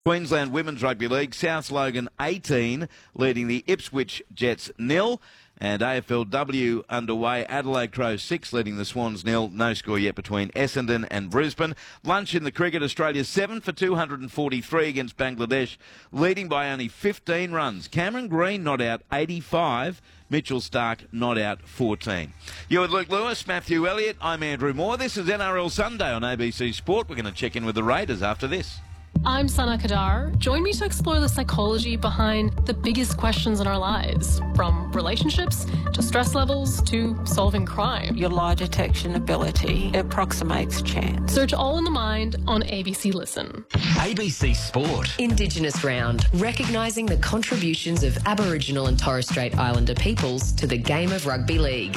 Queensland Women's Rugby League, South Logan 18, leading the Ipswich Jets 0. And AFLW underway, Adelaide Crows 6, leading the Swans 0. No score yet between Essendon and Brisbane. Lunch in the cricket, Australia 7 for 243 against Bangladesh, leading by only 15 runs. Cameron Green not out 85. Mitchell Stark not out 14. You're with Luke Lewis, Matthew Elliott. I'm Andrew Moore. This is NRL Sunday on ABC Sport. We're going to check in with the Raiders after this. I'm Sana Kadar. Join me to explore the psychology behind the biggest questions in our lives, from relationships to stress levels to solving crime. Your lie detection ability approximates chance. Search All in the Mind on ABC Listen. ABC Sport. Indigenous Round, recognising the contributions of Aboriginal and Torres Strait Islander peoples to the game of rugby league.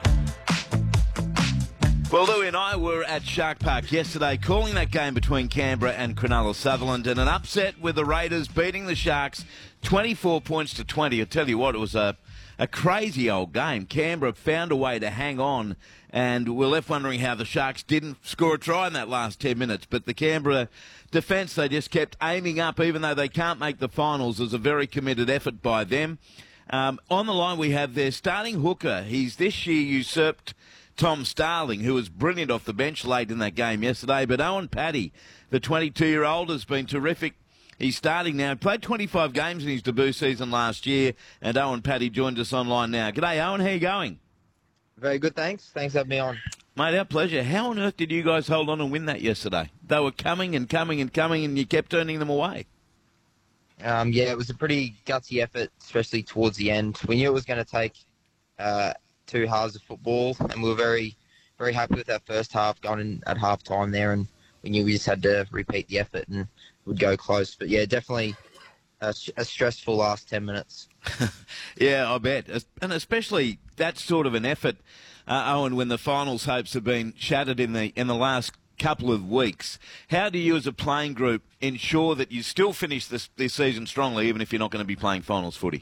Well, Louie and I were at Shark Park yesterday calling that game between Canberra and Cronulla Sutherland, and an upset with the Raiders beating the Sharks 24 points to 20. I tell you what, it was a crazy old game. Canberra found a way to hang on, and we're left wondering how the Sharks didn't score a try in that last 10 minutes. But the Canberra defence, they just kept aiming up, even though they can't make the finals. It was a very committed effort by them. On the line we have their starting hooker. He's this year usurped Tom Starling, who was brilliant off the bench late in that game yesterday. But Owen Paddy, the 22-year-old, has been terrific. He's starting now. He played 25 games in his debut season last year, and Owen Paddy joins us online now. G'day, Owen. How you going? Very good, thanks. Thanks for having me on. Mate, our pleasure. How on earth did you guys hold on and win that yesterday? They were coming and coming and coming, and you kept turning them away. Yeah, it was a pretty gutsy effort, especially towards the end. We knew it was going to take two halves of football, and we were very, very happy with that first half going in at half time there, and we knew we just had to repeat the effort and would go close. But yeah, definitely a stressful last 10 minutes. Yeah, I bet. And especially that sort of an effort, Owen, when the finals hopes have been shattered in the last couple of weeks. How do you as a playing group ensure that you still finish this season strongly, even if you're not going to be playing finals footy?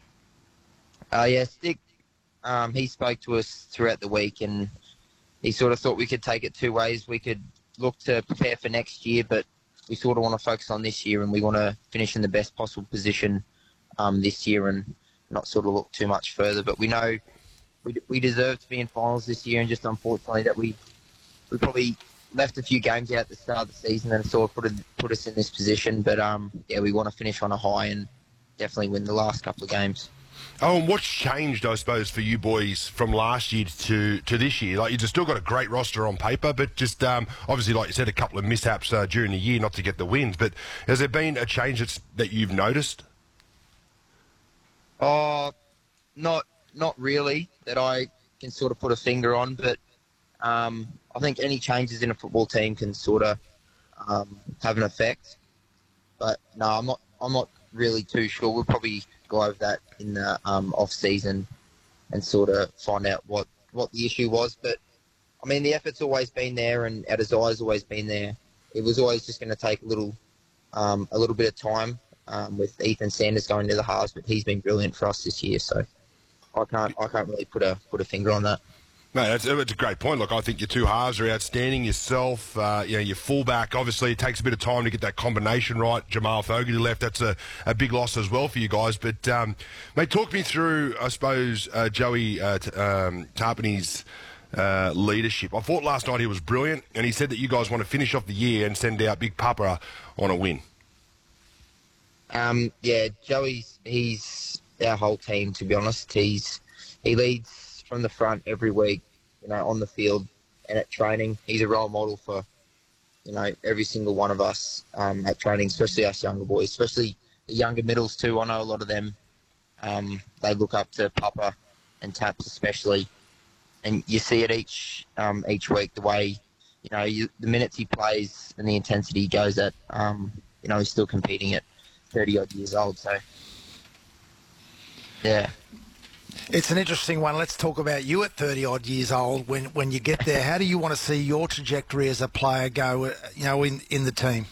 Stick. He spoke to us throughout the week, and he sort of thought we could take it two ways. We could look to prepare for next year, but we sort of want to focus on this year, and we want to finish in the best possible position this year and not sort of look too much further. But we know we deserve to be in finals this year, and just unfortunately that we probably left a few games out at the start of the season and sort of put us in this position. But we want to finish on a high and definitely win the last couple of games. Oh, and what's changed, I suppose, for you boys from last year to this year? Like, you've still got a great roster on paper, but just obviously, like you said, a couple of mishaps during the year not to get the wins. But has there been a change that you've noticed? Not really that I can sort of put a finger on, but I think any changes in a football team can sort of have an effect. But no, I'm not really too sure. We'll probably go over that in the off season and sort of find out what the issue was. But I mean, the effort's always been there, and our desire's always been there. It was always just going to take a little bit of time with Ethan Sanders going to the halves, but he's been brilliant for us this year. So I can't really put a finger on that. No, that's a great point. Look, I think your two halves are outstanding. Yourself, your fullback, obviously it takes a bit of time to get that combination right. Jamal Fogarty left. That's a big loss as well for you guys. But, mate, talk me through, I suppose, Joey Tarpany's leadership. I thought last night he was brilliant, and he said that you guys want to finish off the year and send out Big Papa on a win. He's our whole team, to be honest. He leads from the front every week, on the field and at training. He's a role model for, every single one of us at training, especially us younger boys, especially the younger middles too. I know a lot of them, they look up to Papa and Taps especially, and you see it each week, the way, the minutes he plays and the intensity he goes at. He's still competing at 30-odd years old, so yeah. It's an interesting one. Let's talk about you at 30-odd years old. When you get there, how do you want to see your trajectory as a player go, in the team?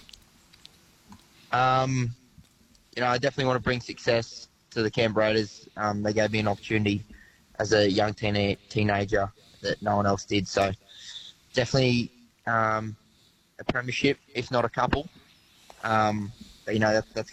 I definitely want to bring success to the Canberra Raiders. They gave me an opportunity as a young teenager that no one else did. So definitely a premiership, if not a couple. you know, that's